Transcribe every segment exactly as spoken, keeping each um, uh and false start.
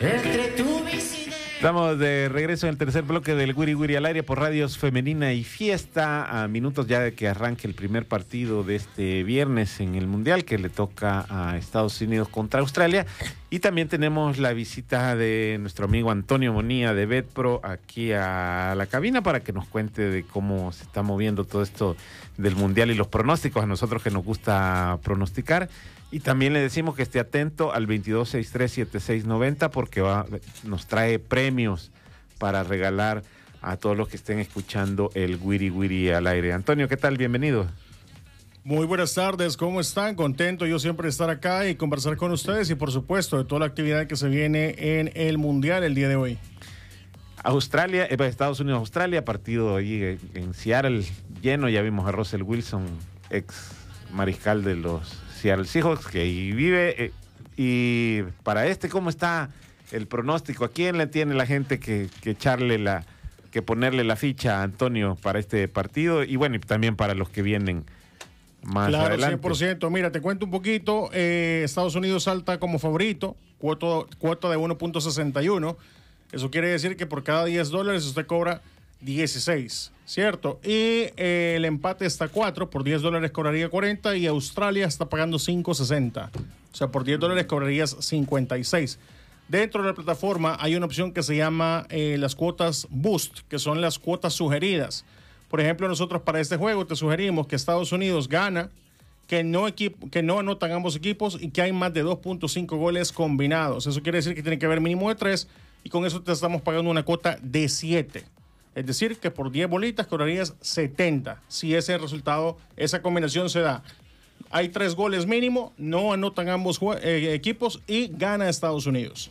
Entre tu visita. Estamos de regreso en el tercer bloque del Wiri Wiri al aire por Radios Femenina y Fiesta, a minutos ya de que arranque el primer partido de este viernes en el Mundial, que le toca a Estados Unidos contra Australia. Y también tenemos la visita de nuestro amigo Antonio Monía de Betpro aquí a la cabina para que nos cuente de cómo se está moviendo todo esto del Mundial y los pronósticos, a nosotros que nos gusta pronosticar. Y también le decimos que esté atento al veintidós sesenta y tres setenta y seis noventa porque va, nos trae premios para regalar a todos los que estén escuchando el Wiri Wiri al aire. Antonio, ¿qué tal? Bienvenido. Muy buenas tardes, ¿cómo están? Contento yo siempre de estar acá y conversar con ustedes y por supuesto de toda la actividad que se viene en el Mundial el día de hoy. Australia, eh, Estados Unidos, Australia, partido allí en, en Seattle lleno. Ya vimos a Russell Wilson, ex mariscal de los Seattle Seahawks, que ahí vive. Eh, y para este, ¿cómo está el pronóstico? ¿A quién le tiene la gente que, que echarle la, que ponerle la ficha a Antonio para este partido? Y bueno, y también para los que vienen más claro, adelante. cien por ciento. Mira, te cuento un poquito. Eh, Estados Unidos salta como favorito, cuota, cuota de uno punto sesenta y uno. Eso quiere decir que por cada diez dólares usted cobra dieciséis, ¿cierto? Y eh, el empate está cuatro, por diez dólares cobraría cuarenta y Australia está pagando cinco sesenta. O sea, por diez dólares cobrarías cincuenta y seis. Dentro de la plataforma hay una opción que se llama eh, las cuotas Boost, que son las cuotas sugeridas. Por ejemplo, nosotros para este juego te sugerimos que Estados Unidos gana, que no, equipo, que no anotan ambos equipos y que hay más de dos punto cinco goles combinados. Eso quiere decir que tiene que haber mínimo de tres y con eso te estamos pagando una cuota de siete. Es decir, que por diez bolitas cobrarías setenta. Si ese resultado, esa combinación se da. Hay tres goles mínimo, no anotan ambos eh, equipos y gana Estados Unidos.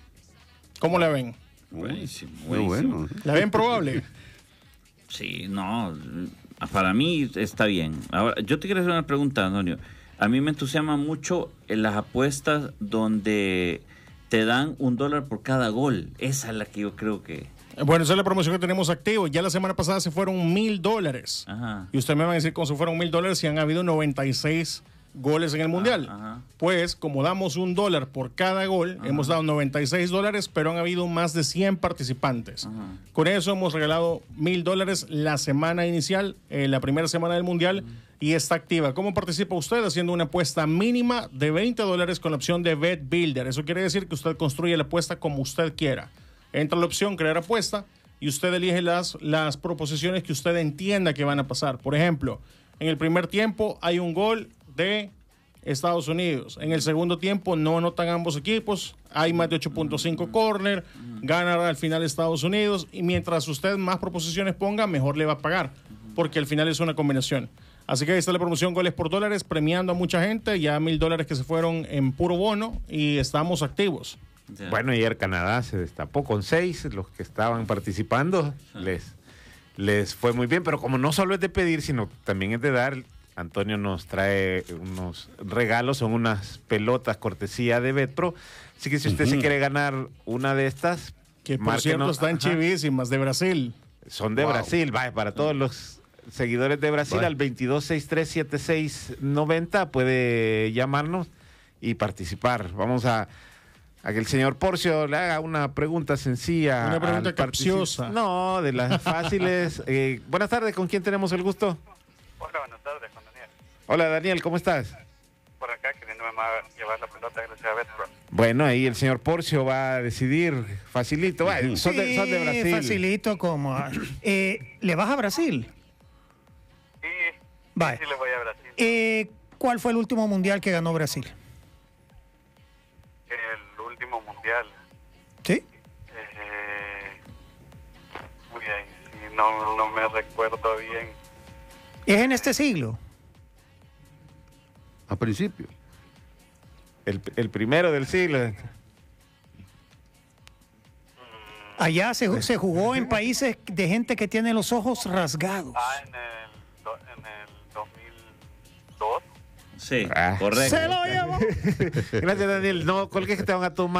¿Cómo la ven? Buenísimo, Muy buenísimo. bueno. ¿La ven probable? Sí, no, para mí está bien. Ahora, yo te quiero hacer una pregunta, Antonio. A mí me entusiasma mucho en las apuestas donde te dan un dólar por cada gol. Esa es la que yo creo que... Bueno, esa es la promoción que tenemos activo. Ya la semana pasada se fueron mil dólares. Ajá. Y usted me va a decir cómo se fueron mil dólares si han habido noventa y seis goles en el Mundial. Ajá. Pues, como damos un dólar por cada gol, Ajá. hemos dado noventa y seis dólares, pero han habido más de cien participantes. Ajá. Con eso hemos regalado mil dólares la semana inicial, eh, la primera semana del Mundial, uh-huh. y está activa. ¿Cómo participa usted? Haciendo una apuesta mínima de veinte dólares con la opción de Bet Builder. Eso quiere decir que usted construye la apuesta como usted quiera. Entra la opción crear apuesta y usted elige las, las proposiciones que usted entienda que van a pasar. Por ejemplo, en el primer tiempo hay un gol de Estados Unidos. En el segundo tiempo no anotan ambos equipos. Hay más de ocho punto cinco córner. Gana al final Estados Unidos. Y mientras usted más proposiciones ponga, mejor le va a pagar. Porque al final es una combinación. Así que ahí está la promoción Goles por Dólares, premiando a mucha gente. Ya mil dólares que se fueron en puro bono y estamos activos. Ya. Bueno, ayer Canadá se destapó con seis, los que estaban participando, sí. les, les fue muy bien, pero como no solo es de pedir, sino también es de dar, Antonio nos trae unos regalos, son unas pelotas cortesía de Betpro, así que si usted uh-huh. se quiere ganar una de estas, que por cierto están ajá. chivísimas, de Brasil. Son de wow. Brasil, vaya, para todos los seguidores de Brasil, vale. Al veintidós sesenta y tres setenta y seis noventa puede llamarnos y participar. Vamos a... a que el señor Porcio le haga una pregunta sencilla. Una pregunta capciosa. No, de las fáciles. eh, buenas tardes, ¿con quién tenemos el gusto? Hola, buenas tardes, con Daniel. Hola, Daniel, ¿cómo estás? Por acá, queriendo llevar la pelota gracias a Betpro. Bueno, ahí el señor Porcio va a decidir facilito. Va, sí, son, de, son de Brasil. Facilito como... Eh, ¿Le vas a Brasil? Sí, vale. sí le voy a Brasil. Eh, ¿Cuál fue el último mundial que ganó Brasil? El último mundial. ¿Sí? Eh, muy bien, sí, no, no me recuerdo bien. ¿Es en este siglo? A principio. El, el primero del siglo. Allá se, se jugó en países de gente que tiene los ojos rasgados. Ah, en el, do, en el dos mil dos. Sí, ah. correcto. Se lo llevó. Gracias, Daniel. No, cualquier que te van a tomar.